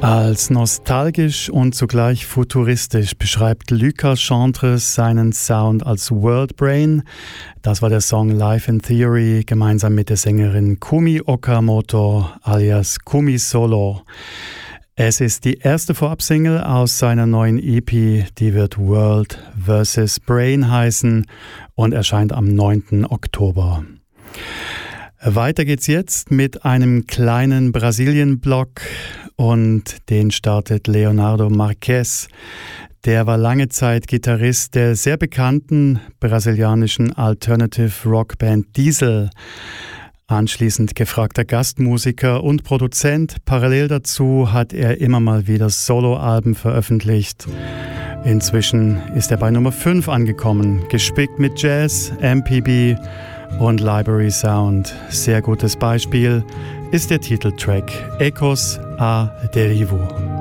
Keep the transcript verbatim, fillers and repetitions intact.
Als nostalgisch und zugleich futuristisch beschreibt Lucas Chantres seinen Sound als World Brain. Das war der Song Life in Theory gemeinsam mit der Sängerin Kumi Okamoto alias Kumi Solo. Es ist die erste Vorabsingle aus seiner neuen E P, die wird World versus. Brain heißen und erscheint am neunten Oktober. Weiter geht's jetzt mit einem kleinen Brasilien-Block und den startet Leonardo Marques. Der war lange Zeit Gitarrist der sehr bekannten brasilianischen Alternative Rockband Diesel. Anschließend gefragter Gastmusiker und Produzent. Parallel dazu hat er immer mal wieder Soloalben veröffentlicht. Inzwischen ist er bei Nummer fünf angekommen, gespickt mit Jazz, M P B und Library Sound. Sehr gutes Beispiel ist der Titeltrack Ecos a Derivo.